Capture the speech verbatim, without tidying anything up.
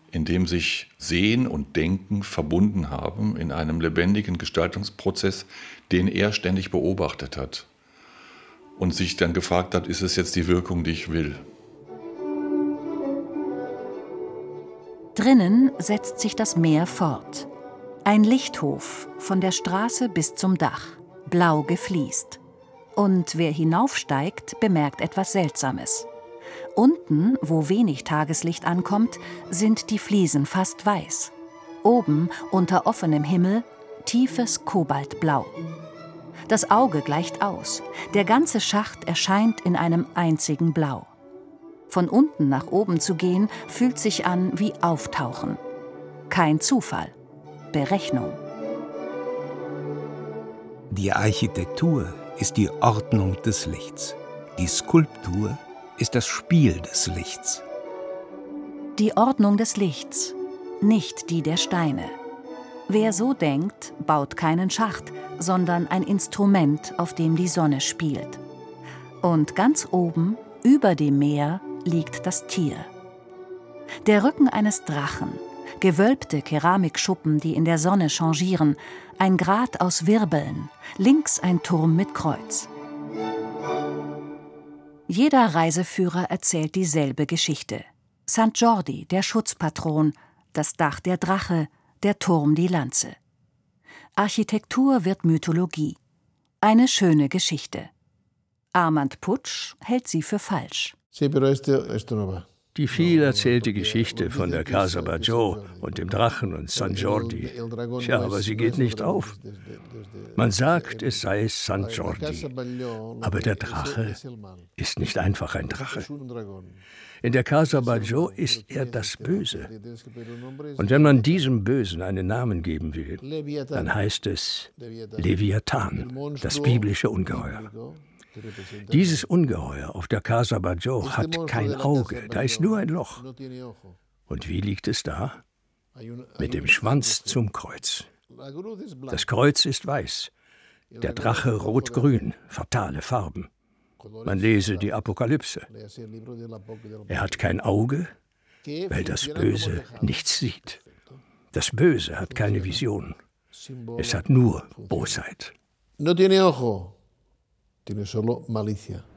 in dem sich Sehen und Denken verbunden haben in einem lebendigen Gestaltungsprozess, den er ständig beobachtet hat und sich dann gefragt hat, ist es jetzt die Wirkung, die ich will? Drinnen setzt sich das Meer fort. Ein Lichthof von der Straße bis zum Dach, blau gefliest. Und wer hinaufsteigt, bemerkt etwas Seltsames. Unten, wo wenig Tageslicht ankommt, sind die Fliesen fast weiß. Oben, unter offenem Himmel, tiefes Kobaltblau. Das Auge gleicht aus. Der ganze Schacht erscheint in einem einzigen Blau. Von unten nach oben zu gehen, fühlt sich an wie Auftauchen. Kein Zufall, Berechnung. Die Architektur ist die Ordnung des Lichts. Die Skulptur ist das Spiel des Lichts. Die Ordnung des Lichts, nicht die der Steine. Wer so denkt, baut keinen Schacht, sondern ein Instrument, auf dem die Sonne spielt. Und ganz oben, über dem Meer, liegt das Tier. Der Rücken eines Drachen, gewölbte Keramikschuppen, die in der Sonne changieren, ein Grat aus Wirbeln, links ein Turm mit Kreuz. Jeder Reiseführer erzählt dieselbe Geschichte. Sankt Jordi, der Schutzpatron, das Dach der Drache, der Turm die Lanze. Architektur wird Mythologie. Eine schöne Geschichte. Armand Putsch hält sie für falsch. Die viel erzählte Geschichte von der Casa Batlló und dem Drachen und San Jordi. Tja, aber sie geht nicht auf. Man sagt, es sei San Jordi. Aber der Drache ist nicht einfach ein Drache. In der Casa Batlló ist er das Böse. Und wenn man diesem Bösen einen Namen geben will, dann heißt es Leviathan, das biblische Ungeheuer. Dieses Ungeheuer auf der Casa Batlló hat kein Auge, da ist nur ein Loch. Und wie liegt es da? Mit dem Schwanz zum Kreuz. Das Kreuz ist weiß, der Drache rot-grün, fatale Farben. Man lese die Apokalypse. Er hat kein Auge, weil das Böse nichts sieht. Das Böse hat keine Vision. Es hat nur Bosheit. No tiene ojo, tiene solo malicia.